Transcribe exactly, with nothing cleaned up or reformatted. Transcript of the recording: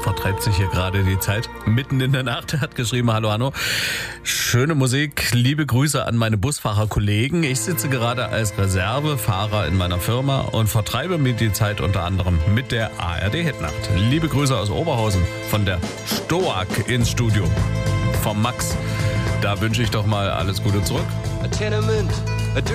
vertreibt sich hier gerade die Zeit mitten in der Nacht. Er hat geschrieben, hallo Hanno, schöne Musik, liebe Grüße an meine Busfahrerkollegen. Ich sitze gerade als Reservefahrer in meiner Firma und vertreibe mir die Zeit unter anderem mit der A R D-Hitnacht. Liebe Grüße aus Oberhausen von der Stoak ins Studio. Vom Max. Da wünsche ich doch mal alles Gute zurück. A tenement